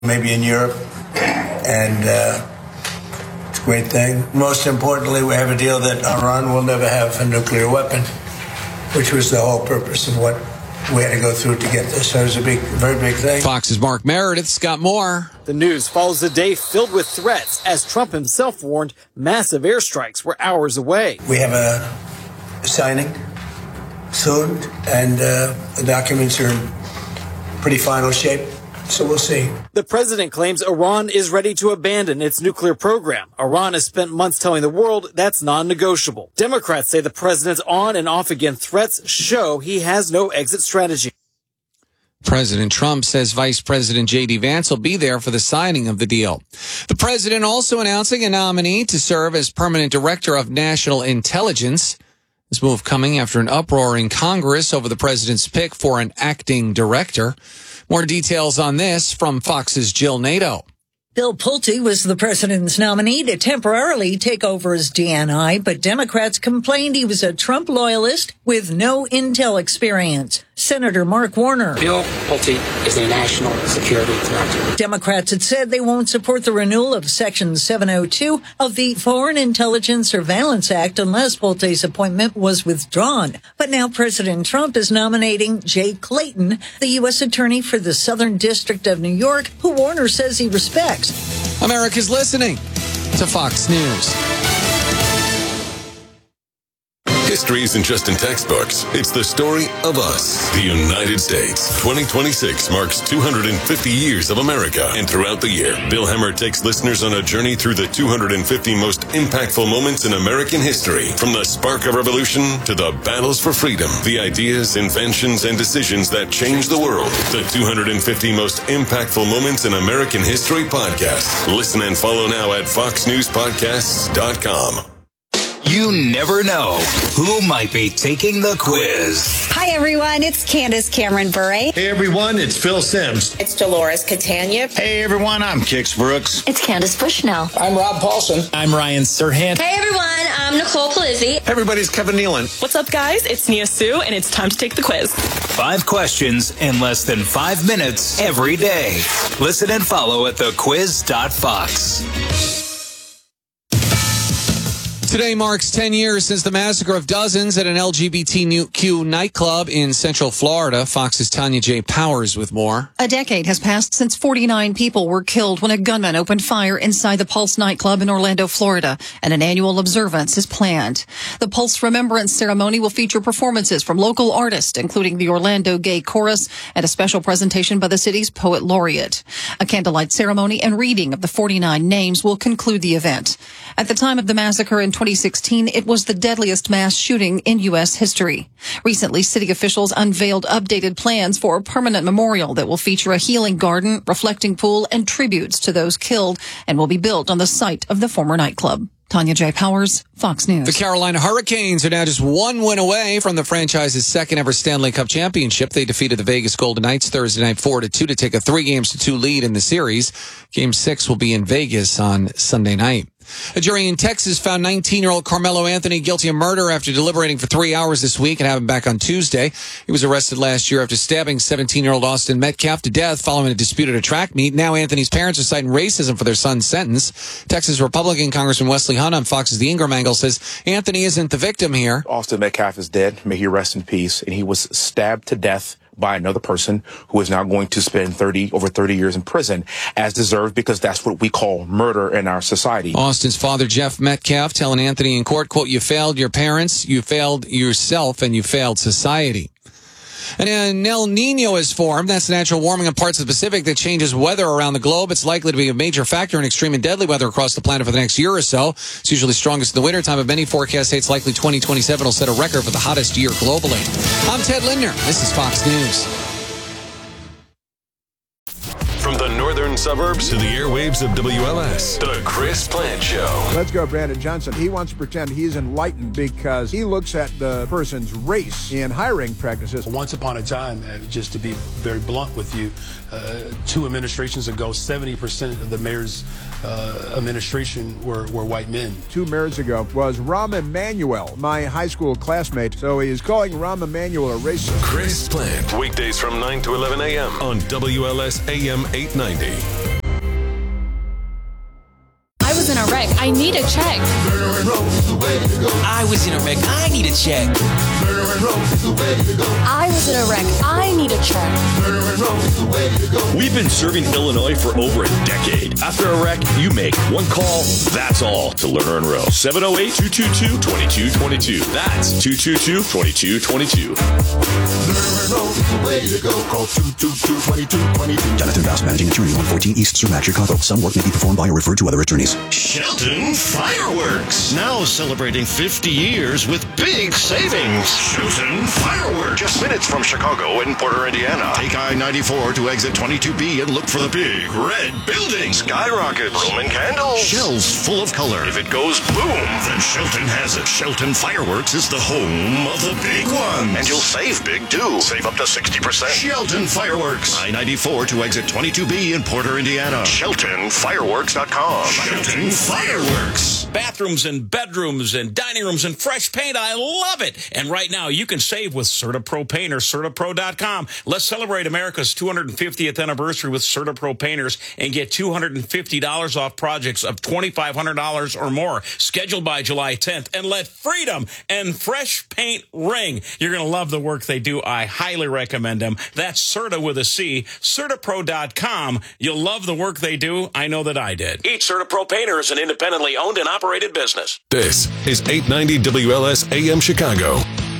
maybe in Europe, and it's a great thing. Most importantly, we have a deal that Iran will never have a nuclear weapon, which was the whole purpose of what we had to go through to get this. So it was a very big thing. Fox's Mark Meredith's got more. The news follows a day filled with threats as Trump himself warned massive airstrikes were hours away. We have a signing soon, and the documents are in pretty final shape. So we'll see. The president claims Iran is ready to abandon its nuclear program. Iran has spent months telling the world that's non-negotiable. Democrats say the president's on and off again threats show he has no exit strategy. President Trump says Vice President J.D. Vance will be there for the signing of the deal. The president also announcing a nominee to serve as permanent director of national intelligence. This move coming after an uproar in Congress over the president's pick for an acting director. More details on this from Fox's Jill Nato. Bill Pulte was the president's nominee to temporarily take over as DNI, but Democrats complained he was a Trump loyalist with no intel experience. Senator Mark Warner. Bill Pulte is a national security threat. Democrats had said they won't support the renewal of Section 702 of the Foreign Intelligence Surveillance Act unless Pulte's appointment was withdrawn. But now President Trump is nominating Jay Clayton, the U.S. Attorney for the Southern District of New York, who Warner says he respects. America's listening to Fox News. History isn't just in textbooks. It's the story of us, the United States. 2026 marks 250 years of America. And throughout the year, Bill Hemmer takes listeners on a journey through the 250 most impactful moments in American history. From the spark of revolution to the battles for freedom, the ideas, inventions, and decisions that changed the world. The 250 most impactful moments in American history podcast. Listen and follow now at foxnewspodcasts.com. You never know who might be taking the quiz. Hi, everyone. It's Candace Cameron Bure. Hey, everyone. It's Phil Sims. It's Dolores Catania. Hey, everyone. I'm Kix Brooks. It's Candace Bushnell. I'm Rob Paulson. I'm Ryan Serhant. Hey, everyone. I'm Nicole Palizzi. Hey, everybody. It's Kevin Nealon. What's up, guys? It's Nia Sue, and it's time to take the quiz. 5 questions in less than 5 minutes every day. Listen and follow at thequiz.fox. Today marks 10 years since the massacre of dozens at an LGBTQ nightclub in Central Florida. Fox's Tanya J. Powers with more. A decade has passed since 49 people were killed when a gunman opened fire inside the Pulse nightclub in Orlando, Florida, and an annual observance is planned. The Pulse Remembrance Ceremony will feature performances from local artists, including the Orlando Gay Chorus, and a special presentation by the city's poet laureate. A candlelight ceremony and reading of the 49 names will conclude the event. At the time of the massacre in 2016, it was the deadliest mass shooting in U.S. history. Recently, city officials unveiled updated plans for a permanent memorial that will feature a healing garden, reflecting pool, and tributes to those killed, and will be built on the site of the former nightclub. Tanya J. Powers, Fox News. The Carolina Hurricanes are now just one win away from the franchise's second ever Stanley Cup championship. They defeated the Vegas Golden Knights Thursday night 4-2 to take a 3-2 lead in the series. Game 6 will be in Vegas on Sunday night. A jury in Texas found 19-year-old Carmelo Anthony guilty of murder after deliberating for 3 hours this week and have him back on Tuesday. He was arrested last year after stabbing 17-year-old Austin Metcalf to death following a dispute at a track meet. Now Anthony's parents are citing racism for their son's sentence. Texas Republican Congressman Wesley Hunt on Fox's The Ingram Angle says Anthony isn't the victim here. Austin Metcalf is dead. May he rest in peace. And he was stabbed to death by another person who is now going to spend over 30 years in prison, as deserved, because that's what we call murder in our society. Austin's father, Jeff Metcalf, telling Anthony in court, quote, "You failed your parents, you failed yourself, and you failed society." And an El Nino is formed. That's natural warming in parts of the Pacific that changes weather around the globe. It's likely to be a major factor in extreme and deadly weather across the planet for the next year or so. It's usually strongest in the wintertime, but many forecasts say it's likely 2027 will set a record for the hottest year globally. I'm Ted Lindner. This is Fox News. From the northern suburbs to the airwaves of WLS, The Chris Plante Show. Let's go, Brandon Johnson. He wants to pretend he's enlightened because he looks at the person's race in hiring practices. Once upon a time, just to be very blunt with you, 2 administrations ago, 70% of the mayor's administration were white men. 2 mayors ago was Rahm Emanuel, my high school classmate. So he is calling Rahm Emanuel a racist. Chris Plante, weekdays from 9 to 11 a.m. on WLS AM 890. wreck. I need a check. I was in a wreck. I need a check. I was in a wreck. I need a check. We've been serving Illinois for over a decade. After a wreck, you make one call, that's all, to Lerner and Rowe. 708-222-2222. That's 222-2222. Jonathan Faust, Managing Attorney, 114 East Cermak, Chicago. Some work may be performed by or referred to other attorneys. Shelton Fireworks. Now celebrating 50 years with big savings. Shelton Fireworks. Just minutes from Chicago and Porter, Indiana. Take I-94 to exit 22B and look for the big red building. Skyrockets. Roman candles. Shells full of color. If it goes boom, then Shelton has it. Shelton Fireworks is the home of the big ones. And you'll save big, too. Save up to 60%. Shelton Fireworks. I-94 to exit 22B in Porter, Indiana. SheltonFireworks.com. Shelton Fireworks. Bathrooms and bedrooms and dining rooms and fresh paint. I love it. And right now you can save with CertaPro Paint or CertaPro.com. Let's celebrate America's 250th anniversary with CertaPro Painters and get $250 off projects of $2,500 or more. Scheduled by July 10th. And let freedom and fresh paint ring. You're going to love the work they do. I highly recommend them. That's Certa with a C. CertaPro.com. You'll love the work they do. I know that I did. Each CertaPro Painter is an independently owned and operated business. This is 890 WLS AM Chicago.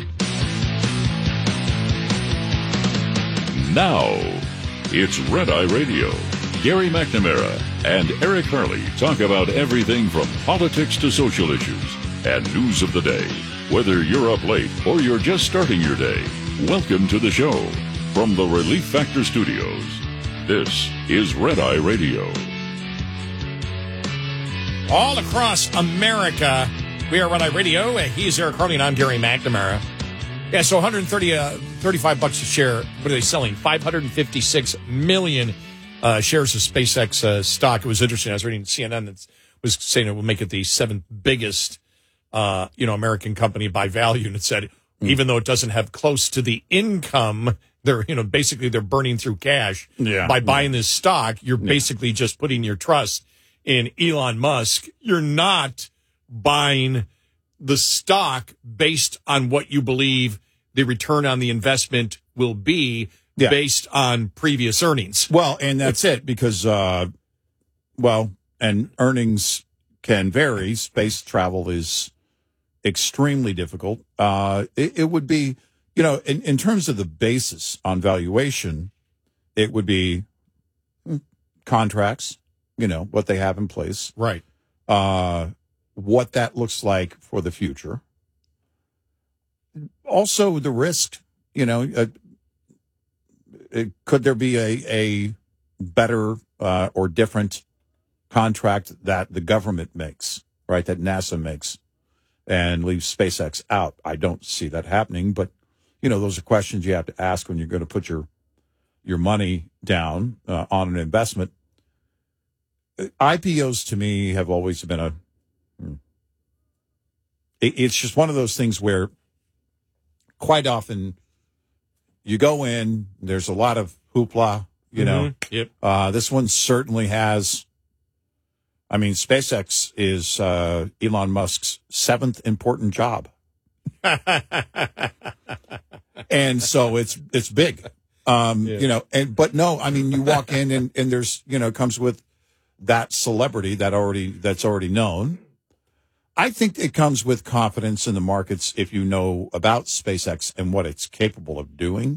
Now, it's Red Eye Radio. Gary McNamara and Eric Harley talk about everything from politics to social issues and news of the day. Whether you're up late or you're just starting your day, welcome to the show. From the Relief Factor Studios, this is Red Eye Radio. All across America, we are Red Eye Radio. He's Eric Harley, and I'm Gary McNamara. Yeah, so $35 a share. What are they selling? 556 million shares of SpaceX stock. It was interesting. I was reading CNN that was saying it will make it the seventh biggest, American company by value. And it said, even though it doesn't have close to the income, they're burning through cash by buying this stock. You're basically just putting your trust in Elon Musk. You're not buying the stock based on what you believe the return on the investment will be based on previous earnings. Well, and that's it because, and earnings can vary. Space travel is extremely difficult. It would be, in terms of the basis on valuation, it would be contracts, what they have in place. Right. What that looks like for the future. Also, the risk, could there be a better or different contract that the government makes, right, that NASA makes, and leaves SpaceX out? I don't see that happening, but, those are questions you have to ask when you're going to put your money down on an investment. IPOs, to me, have always been it's just one of those things where quite often you go in, there's a lot of hoopla, Yep. This one certainly has. I mean, SpaceX is Elon Musk's seventh important job. And so it's big. But no, I mean, you walk in and there's, comes with that celebrity that's already known. I think it comes with confidence in the markets if you know about SpaceX and what it's capable of doing.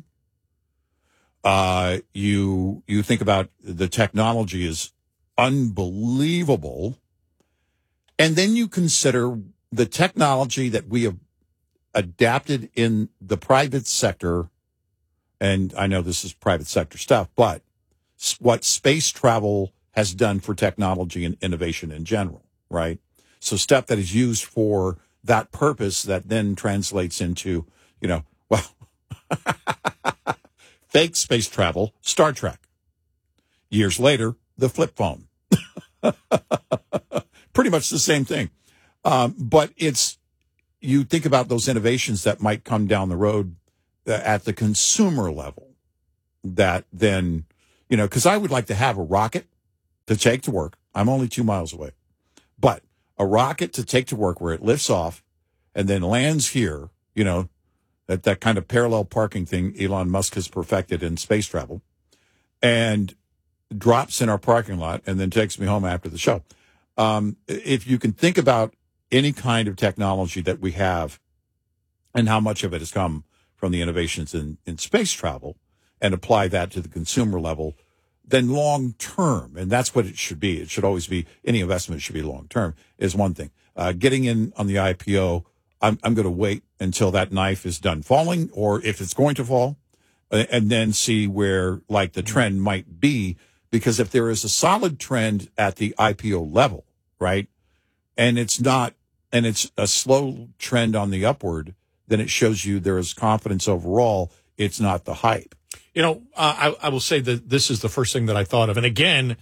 You think about the technology is unbelievable. And then you consider the technology that we have adapted in the private sector. And I know this is private sector stuff, but what space travel has done for technology and innovation in general, right? So stuff that is used for that purpose that then translates into, fake space travel, Star Trek. Years later, the flip phone. Pretty much the same thing. But you think about those innovations that might come down the road at the consumer level that then, because I would like to have a rocket to take to work. I'm only 2 miles away. But a rocket to take to work where it lifts off and then lands here, that kind of parallel parking thing Elon Musk has perfected in space travel, and drops in our parking lot and then takes me home after the show. If you can think about any kind of technology that we have and how much of it has come from the innovations in space travel and apply that to the consumer level, then long term, and that's what it should be. It should always be, any investment should be long term, is one thing. Getting in on the IPO, I'm going to wait until that knife is done falling, or if it's going to fall, and then see where the trend might be. Because if there is a solid trend at the IPO level, right, and it's a slow trend on the upward, then it shows you there is confidence overall. It's not the hype. I will say that this is the first thing that I thought of. And again,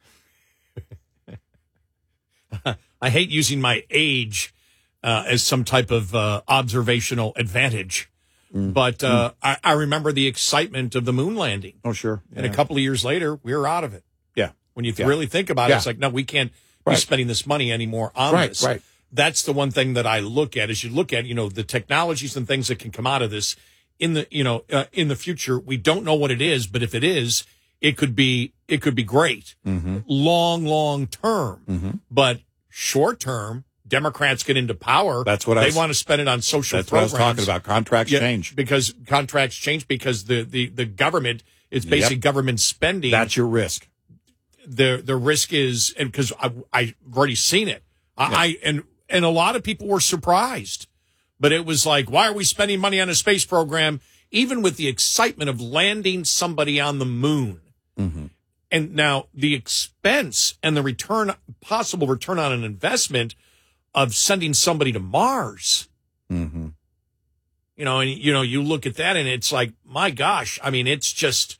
I hate using my age as some type of observational advantage. But I remember the excitement of the moon landing. Oh, sure. And a couple of years later, we were out of it. Yeah. When you really think about it, it's like, no, we can't be spending this money anymore on this. Right. That's the one thing that I look at, is you look at, the technologies and things that can come out of this in the future. We don't know what it is, but if it is, it could be great. Long term. But short term, Democrats get into power. That's what they want to spend it on social programs. That's what I was talking about. Contracts change. Because contracts change because the government is basically government spending. That's your risk. The risk is, and because I've already seen it, and a lot of people were surprised, but it was like, why are we spending money on a space program, even with the excitement of landing somebody on the moon? And now the expense and the possible return on an investment of sending somebody to Mars. And you look at that and it's like, my gosh, I mean, it's just,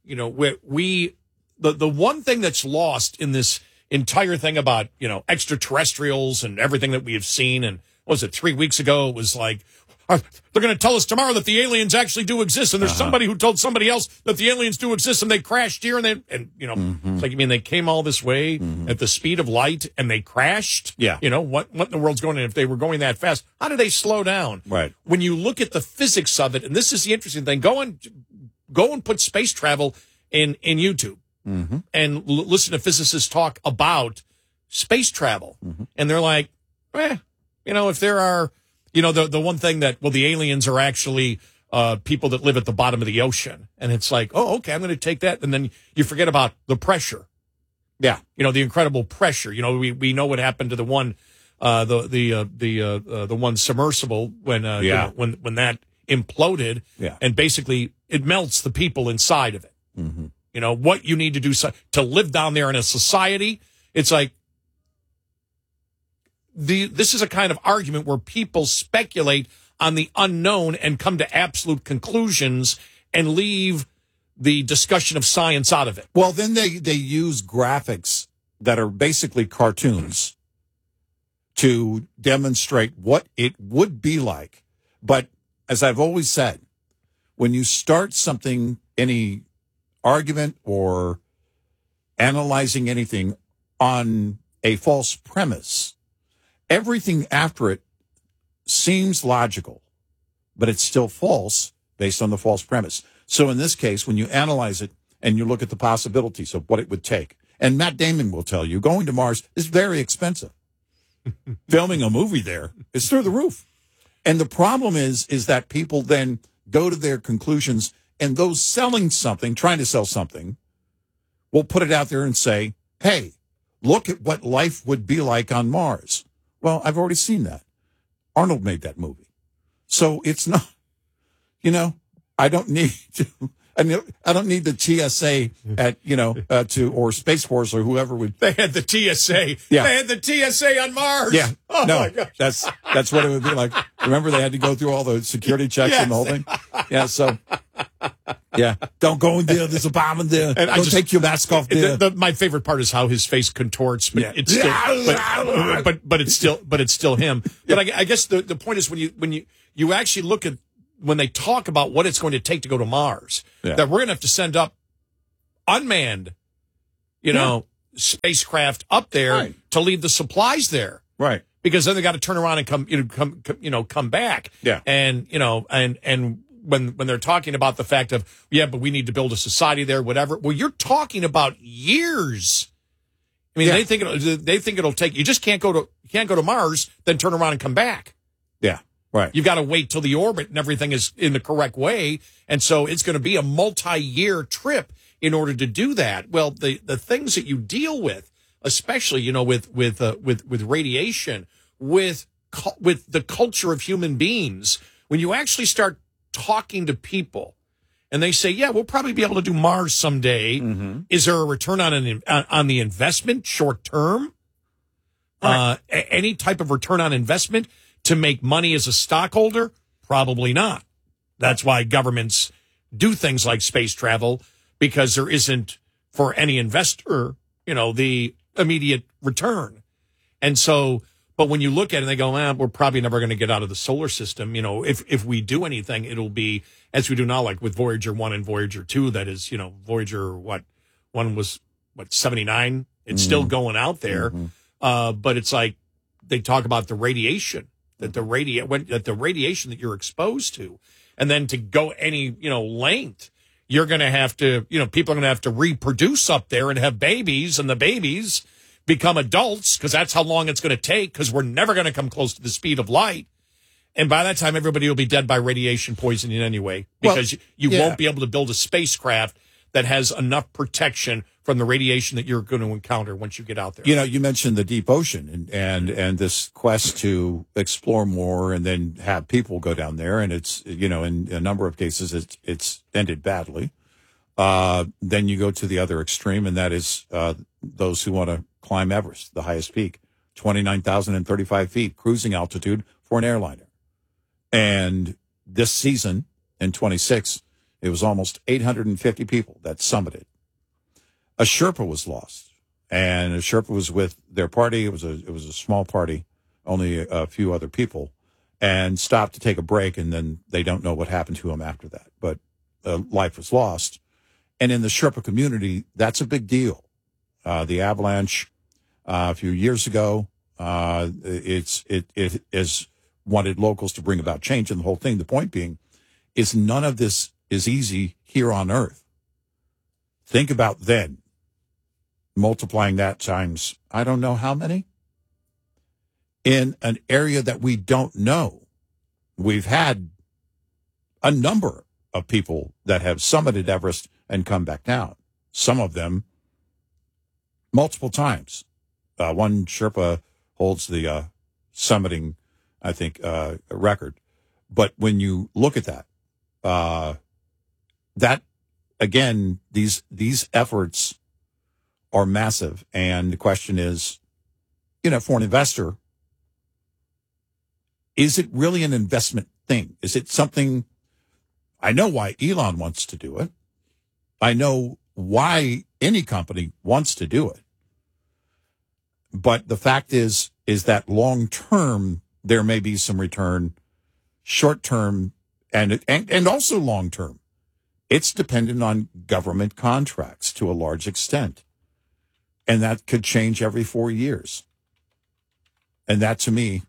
the one thing that's lost in this entire thing about, extraterrestrials and everything that we have seen. And what was it, 3 weeks ago? It was like, they're going to tell us tomorrow that the aliens actually do exist. And there's somebody who told somebody else that the aliens do exist, and they crashed here. And it's like, they came all this way at the speed of light and they crashed. Yeah. What in the world's going on? If they were going that fast, how did they slow down? Right. When you look at the physics of it, and this is the interesting thing, go and put space travel in YouTube and listen to physicists talk about space travel. And they're like, if there are, the one thing that, the aliens are actually people that live at the bottom of the ocean. And it's like, oh, okay, I'm going to take that. And then you forget about the pressure. Yeah. The incredible pressure. We know what happened to the one, the one submersible when when that imploded. Yeah. And basically it melts the people inside of it. What you need to do to live down there in a society. It's like, this is a kind of argument where people speculate on the unknown and come to absolute conclusions and leave the discussion of science out of it. Well, then they use graphics that are basically cartoons to demonstrate what it would be like. But as I've always said, when you start something, any argument or analyzing anything on a false premise, everything after it seems logical, but it's still false based on the false premise. So in this case, when you analyze it and you look at the possibilities of what it would take, and Matt Damon will tell you, going to Mars is very expensive. Filming a movie there is through the roof. And the problem is that people then go to their conclusions, and those selling something, trying to sell something, will put it out there and say, hey, look at what life would be like on Mars. Well, I've already seen that. Arnold made that movie. So it's not, I don't need to, I don't need the TSA at, or Space Force or whoever would. They had the TSA. Yeah. They had the TSA on Mars. Yeah. Oh no, my gosh. That's what it would be like. Remember they had to go through all the security checks and the whole thing? Yeah. So, yeah. Don't go in there. There's a bomb in there. And don't take your mask off there. My favorite part is how his face contorts, but it's still, but it's still him. But I guess the point is when you actually look at, when they talk about what it's going to take to go to Mars, that we're going to have to send up unmanned, spacecraft up there to leave the supplies there. Right. Because then they got to turn around and come back. Yeah. And, and when they're talking about the fact of, but we need to build a society there, whatever. Well, you're talking about years. I mean, they think it'll take, you just can't go to Mars, then turn around and come back. Yeah. Right. You've got to wait till the orbit and everything is in the correct way. And so it's going to be a multi-year trip in order to do that. Well, the things that you deal with, especially, with radiation, with the culture of human beings, when you actually start talking to people and they say, we'll probably be able to do Mars someday. Mm-hmm. Is there a return on the investment short term? Right. Any type of return on investment to make money as a stockholder? Probably not. That's why governments do things like space travel, because there isn't, for any investor, the immediate return. And so, but when you look at it and they go, we're probably never going to get out of the solar system. If we do anything, it'll be as we do now, like with Voyager 1 and Voyager 2, that is, Voyager, one was 79. It's still going out there. Mm-hmm. But it's like, they talk about the radiation, that the radiation that you're exposed to, and then to go any, length, you're going to have to, people are going to have to reproduce up there and have babies, and the babies become adults, because that's how long it's going to take, because we're never going to come close to the speed of light. And by that time, everybody will be dead by radiation poisoning anyway, because you won't be able to build a spacecraft that has enough protection from the radiation that you're going to encounter once you get out there. You mentioned the deep ocean and this quest to explore more and then have people go down there. And it's, in a number of cases, it's ended badly. Then you go to the other extreme, and that is those who want to climb Everest, the highest peak, 29,035 feet, cruising altitude for an airliner. And this season, in 26, it was almost 850 people that summited. A Sherpa was lost, and a Sherpa was with their party. It was a small party, only a few other people, and stopped to take a break, and then they don't know what happened to him after that. But life was lost. And in the Sherpa community, that's a big deal. The avalanche a few years ago, it has wanted locals to bring about change in the whole thing. The point being is none of this is easy here on Earth. Think about then, multiplying that times, I don't know how many, in an area that we don't know. We've had a number of people that have summited Everest and come back down. Some of them multiple times. One Sherpa holds the summiting, I think, record. But when you look at that again, these efforts are massive. And the question is, for an investor, is it really an investment thing? Is it something? I know why Elon wants to do it. I know why any company wants to do it. But the fact is that long term, there may be some return. Short term and also long term, it's dependent on government contracts to a large extent. And that could change every 4 years. And that, to me,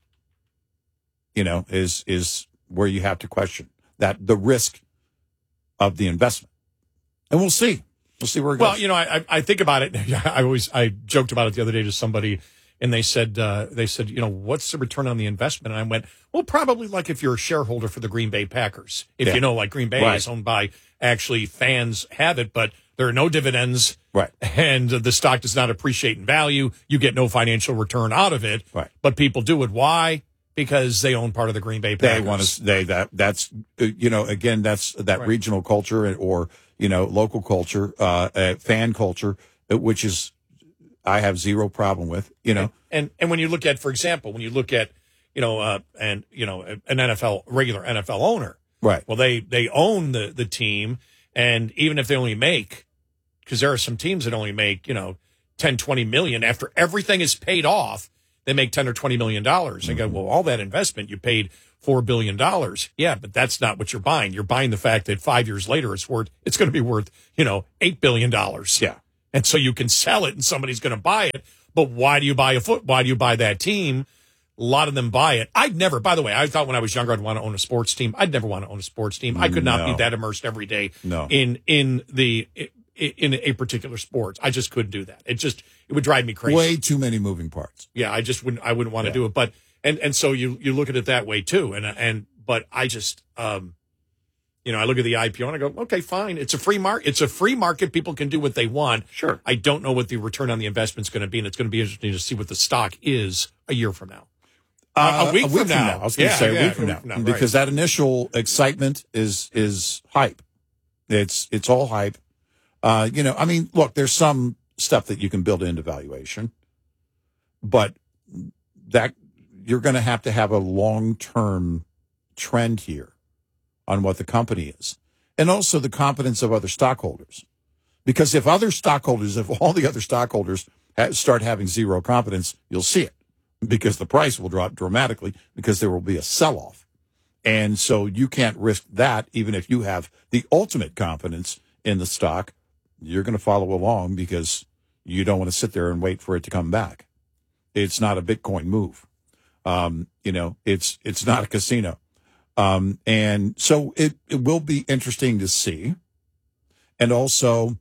is where you have to question that, the risk of the investment. And we'll see. We'll see where it goes. Well, I think about it. I joked about it the other day to somebody, and they said, what's the return on the investment? And I went, well, probably like if you're a shareholder for the Green Bay Packers. If like Green Bay is owned by, actually fans have it, but there are no dividends. Right. And the stock does not appreciate in value. You get no financial return out of it. Right. But people do it. Why? Because they own part of the Green Bay Packers. That's again, that's that regional culture or, local culture, fan culture, which is, I have zero problem with, And when you look at, for example, an regular NFL owner. Right. Well, they own the team, and even if they only make, because there are some teams that only make, 10, 20 million after everything is paid off, they make 10 or 20 million dollars. They go, well, all that investment, you paid $4 billion. Yeah, but that's not what you're buying. You're buying the fact that 5 years later it's going to be worth, $8 billion. Yeah. And so you can sell it and somebody's going to buy it. But why do you buy Why do you buy that team? A lot of them buy it. I'd never, by the way, I thought when I was younger I'd want to own a sports team. I'd never want to own a sports team. I could not be that immersed every day in a particular sport. I just couldn't do that. It would drive me crazy. Way too many moving parts. Yeah, I wouldn't want to do it. But and so you look at it that way too. But I just I look at the IPO and I go, okay, fine. It's a free market. It's a free market. People can do what they want. Sure. I don't know what the return on the investment is going to be, and it's going to be interesting to see what the stock is a year from now. A week from now. I was going to say a week from now. Because that initial excitement is hype. It's all hype. Look, there's some stuff that you can build into valuation, but that you're going to have a long-term trend here on what the company is, and also the confidence of other stockholders. Because if all the other stockholders start having zero confidence, you'll see it, because the price will drop dramatically because there will be a sell-off. And so you can't risk that. Even if you have the ultimate confidence in the stock, you're going to follow along because you don't want to sit there and wait for it to come back. It's not a Bitcoin move. It's not a casino. And so it will be interesting to see. And also,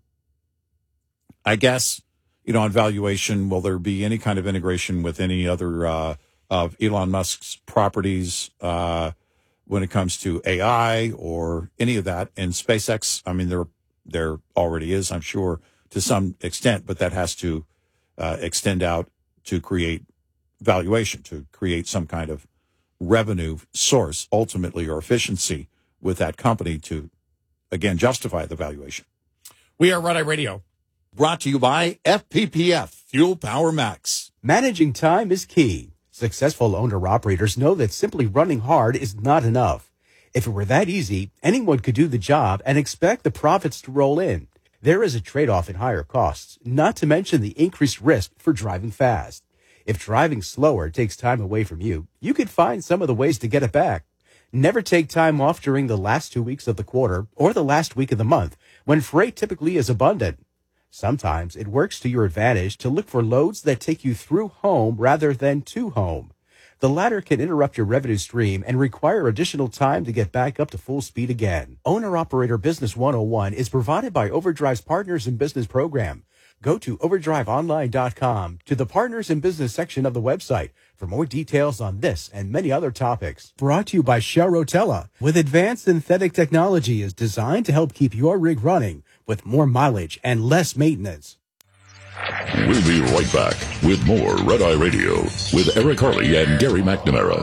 I guess, on valuation, will there be any kind of integration with any other of Elon Musk's properties when it comes to AI or any of that? And SpaceX, I mean, there already is, I'm sure, to some extent, but that has to extend out to create valuation, to create some kind of revenue source, ultimately, or efficiency with that company to, again, justify the valuation. We are Red Eye Radio. Brought to you by FPPF, Fuel Power Max. Managing time is key. Successful owner-operators know that simply running hard is not enough. If it were that easy, anyone could do the job and expect the profits to roll in. There is a trade-off in higher costs, not to mention the increased risk for driving fast. If driving slower takes time away from you, you could find some of the ways to get it back. Never take time off during the last 2 weeks of the quarter or the last week of the month, when freight typically is abundant. Sometimes it works to your advantage to look for loads that take you through home rather than to home. The latter can interrupt your revenue stream and require additional time to get back up to full speed again. Owner-Operator Business 101 is provided by Overdrive's Partners in Business program. Go to overdriveonline.com to the Partners in Business section of the website for more details on this and many other topics. Brought to you by Shell Rotella, with advanced synthetic technology is designed to help keep your rig running with more mileage and less maintenance. We'll be right back with more Red Eye Radio with Eric Harley and Gary McNamara.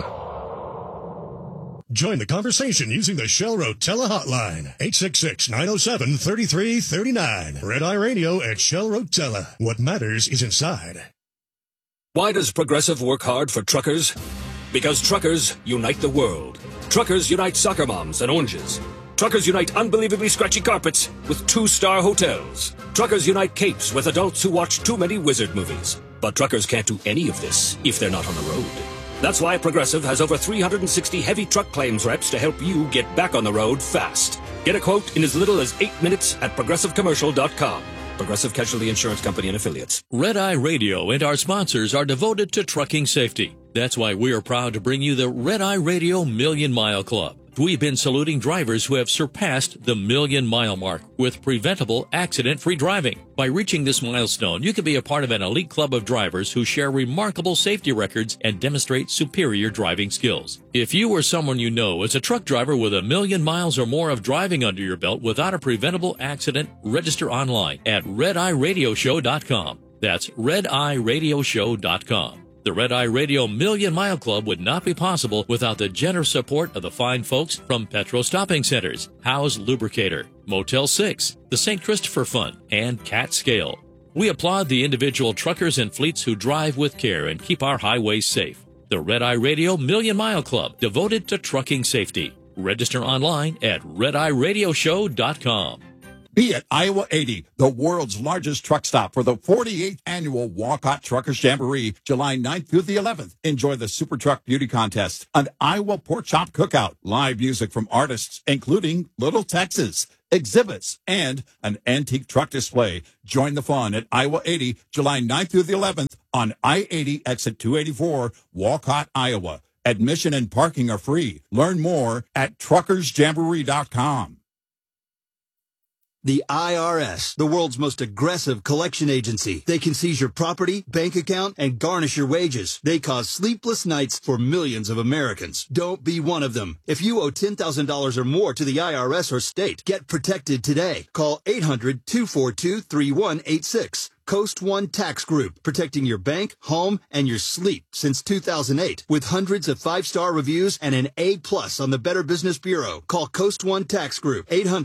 Join the conversation using the Shell Rotella hotline, 866-907-3339. Red Eye Radio at Shell Rotella. What matters is inside. Why does Progressive work hard for truckers? Because truckers unite the world. Truckers unite soccer moms and oranges. Truckers unite unbelievably scratchy carpets with 2-star hotels. Truckers unite capes with adults who watch too many wizard movies. But truckers can't do any of this if they're not on the road. That's why Progressive has over 360 heavy truck claims reps to help you get back on the road fast. Get a quote in as little as 8 minutes at ProgressiveCommercial.com. Progressive Casualty Insurance Company and Affiliates. Red Eye Radio and our sponsors are devoted to trucking safety. That's why we are proud to bring you the Red Eye Radio Million Mile Club. We've been saluting drivers who have surpassed the 1,000,000-mile mark with preventable, accident-free driving. By reaching this milestone, you can be a part of an elite club of drivers who share remarkable safety records and demonstrate superior driving skills. If you or someone you know is a truck driver with 1,000,000 miles or more of driving under your belt without a preventable accident, register online at RedEyeRadioShow.com. That's RedEyeRadioShow.com. The Red Eye Radio Million Mile Club would not be possible without the generous support of the fine folks from Petro Stopping Centers, Howe's Lubricator, Motel 6, the St. Christopher Fund, and Cat Scale. We applaud the individual truckers and fleets who drive with care and keep our highways safe. The Red Eye Radio Million Mile Club, devoted to trucking safety. Register online at RedEyeRadioShow.com. Be at Iowa 80, the world's largest truck stop for the 48th annual Walcott Truckers Jamboree, July 9th through the 11th. Enjoy the Super Truck Beauty Contest, an Iowa Pork Chop Cookout, live music from artists, including Little Texas, exhibits, and an antique truck display. Join the fun at Iowa 80, July 9th through the 11th on I-80 exit 284, Walcott, Iowa. Admission and parking are free. Learn more at truckersjamboree.com. The IRS, the world's most aggressive collection agency. They can seize your property, bank account, and garnish your wages. They cause sleepless nights for millions of Americans. Don't be one of them. If you owe $10,000 or more to the IRS or state, get protected today. Call 800-242-3186. Coast One Tax Group, protecting your bank, home, and your sleep since 2008. With hundreds of 5-star reviews and an A+ on the Better Business Bureau. Call Coast One Tax Group,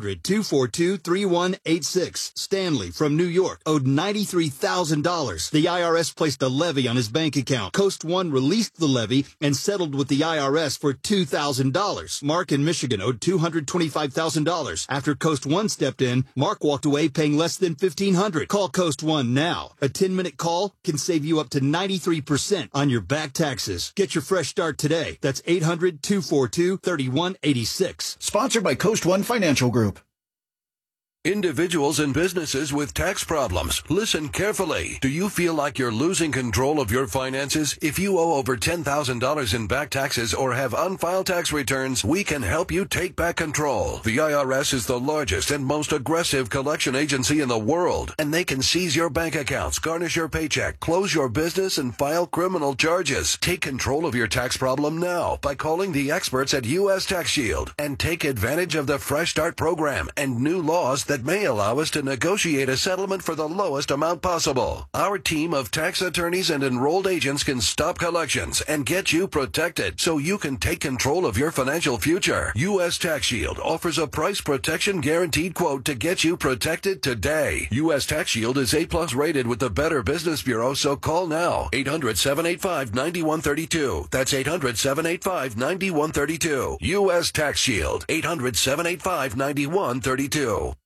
800-242-3186. Stanley from New York owed $93,000. The IRS placed a levy on his bank account. Coast One released the levy and settled with the IRS for $2,000. Mark in Michigan owed $225,000. After Coast One stepped in, Mark walked away paying less than $1,500. Call Coast One now. A 10-minute call can save you up to 93% on your back taxes. Get your fresh start today. That's 800-242-3186. Sponsored by Coast One Financial Group. Individuals and businesses with tax problems, listen carefully. Do you feel like you're losing control of your finances? If you owe over $10,000 in back taxes or have unfiled tax returns, we can help you take back control. The IRS is the largest and most aggressive collection agency in the world, and they can seize your bank accounts, garnish your paycheck, close your business, and file criminal charges. Take control of your tax problem now by calling the experts at U.S. Tax Shield and take advantage of the Fresh Start program and new laws that may allow us to negotiate a settlement for the lowest amount possible. Our team of tax attorneys and enrolled agents can stop collections and get you protected so you can take control of your financial future. U.S. Tax Shield offers a price protection guaranteed quote to get you protected today. U.S. Tax Shield is A+ rated with the Better Business Bureau, so call now. 800-785-9132. That's 800-785-9132. U.S. Tax Shield. 800-785-9132.